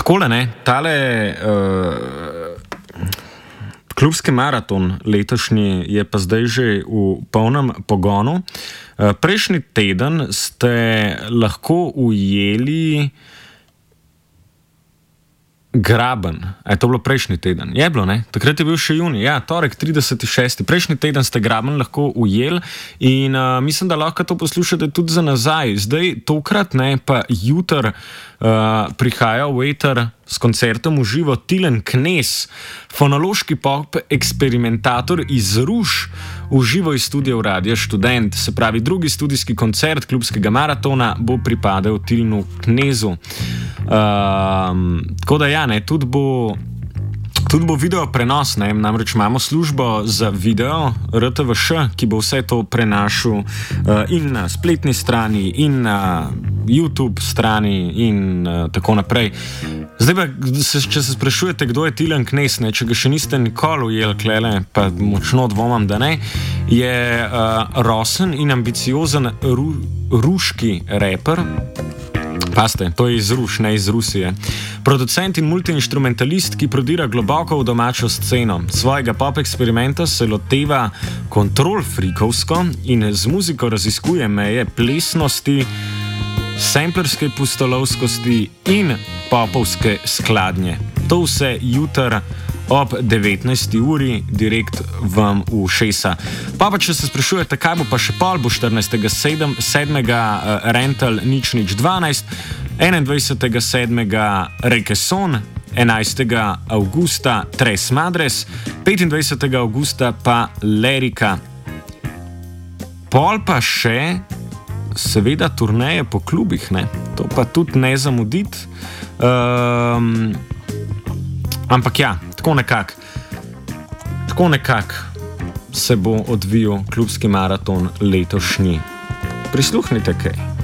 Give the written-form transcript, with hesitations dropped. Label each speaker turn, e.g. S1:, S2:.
S1: Takole, ne, tale klubski maraton letošnji je pa zdaj že v polnem pogonu. Prejšnji teden ste lahko ujeli Graben. Je to bilo prejšnji teden? Je bilo, ne? Takrat je bil še junij. Ja, torek, 30.6. Prejšnji teden ste Graben lahko ujeli in mislim, da lahko to poslušate tudi za nazaj. Zdaj, tokrat, ne, pa jutr prihaja v eter s koncertom v živo Tilen Knez, fonološki pop eksperimentator iz Ruš, v živo iz studia Radia Študent. Se pravi, drugi studijski koncert klubskega maratona bo pripadel Tilenu Knezu. Tako da ja, ne, tudi bo video prenos, ne, namreč imamo službo za video RTVŠ, ki bo vse to prenašal in na spletni strani in na YouTube strani in tako naprej. Zdaj pa, če se sprašujete, kdo je Tilen Knez, ne, če ga še niste nikoli ujeli klele, pa močno dvomam, da ne, je rosen in ambiciozen ruški reper. Paste, to je iz Ruš, ne iz Rusije. Producent in multiinstrumentalist, ki prodira globoko v domačo sceno. Svojega pop eksperimenta se loteva kontrol frikovsko in z muziko raziskuje meje plesnosti, samplerske pustolovskosti in popovske skladnje. To vse jutr ob 19. uri direkt vam v ušesa. Pa če se sprašujete, kaj bo pa še pol, bo 14.7. Rental 012, 21.7. Rekeson, 11. avgusta Tres Madres, 25. avgusta pa Lerika. Pol pa še seveda turneje po klubih, ne? To pa tudi ne zamuditi. Ampak ja, tako nekako se bo odvijal klubski maraton letošnji. Prisluhnite kaj.